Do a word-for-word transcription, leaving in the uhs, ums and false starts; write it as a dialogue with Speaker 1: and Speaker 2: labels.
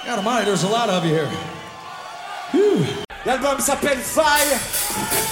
Speaker 1: God almighty, there's a lot of you here. Whew.
Speaker 2: L'album s'appelle Faille.